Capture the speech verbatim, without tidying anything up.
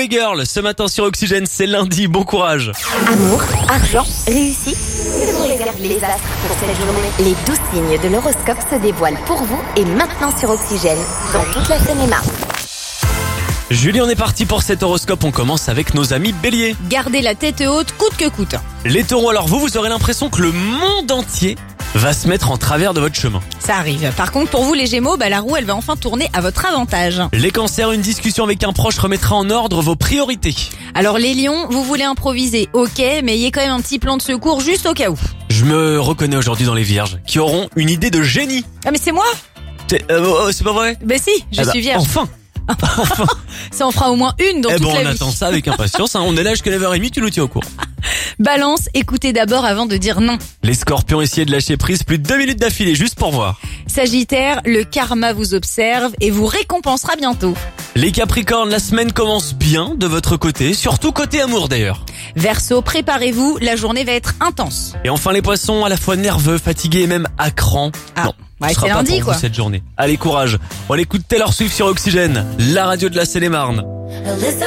Canoë Girl, ce matin sur Oxygène, c'est lundi, bon courage. Amour, argent, réussite. Que vous réservent les astres pour cette journée? Les douze signes de l'horoscope se dévoilent pour vous et maintenant sur Oxygène, dans toute la Seine-et-Marne. Julie, on est parti pour cet horoscope, on commence avec nos amis béliers. Gardez la tête haute, coûte que coûte. Les taureaux, alors vous, vous aurez l'impression que le monde entier va se mettre en travers de votre chemin. Ça arrive. Par contre, pour vous les gémeaux, bah, la roue elle va enfin tourner à votre avantage. Les cancers, une discussion avec un proche remettra en ordre vos priorités. Alors les lions, vous voulez improviser, ok, mais ayez quand même un petit plan de secours juste au cas où. Je me reconnais aujourd'hui dans les vierges, qui auront une idée de génie. Ah mais c'est moi? C'est, euh, oh, c'est pas vrai? Bah si, je Eh ben, suis vierge. Enfin. Enfin. Ça en fera au moins une dans Eh toute bon, la on vie. attend ça avec impatience, hein. On est là jusqu'à neuf heures trente, tu nous tiens au courant. Balance, écoutez d'abord avant de dire non. Les scorpions, essayez de lâcher prise plus de deux minutes d'affilée, juste pour voir. Sagittaire, le karma vous observe et vous récompensera bientôt. Les capricornes, la semaine commence bien de votre côté, surtout côté amour d'ailleurs. Verseau, préparez-vous, la journée va être intense. Et enfin les poissons, à la fois nerveux, fatigués et même à cran. Ah, Non, ouais, ce sera c'est pas lundi, pour quoi. vous cette journée. Allez, courage. On écoute Taylor Swift sur Oxygène, la radio de la Seine-et-Marne.